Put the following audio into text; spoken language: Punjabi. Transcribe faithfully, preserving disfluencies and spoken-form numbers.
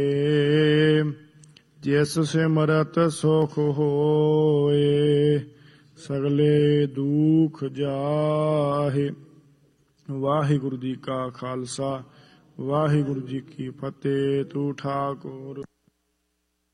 ਜਿਸ ਸਿਮਰਤ ਸੁਖ ਹੋਏ, ਸਗਲੇ ਦੁਖ ਜਾਹੇ। ਵਾਹਿਗੁਰੂ ਜੀ ਕਾ ਖਾਲਸਾ, ਵਾਹਿਗੁਰੂ ਜੀ ਕੀ ਫਤਿਹ। ਤੂੰ ਠਾਕੁਰ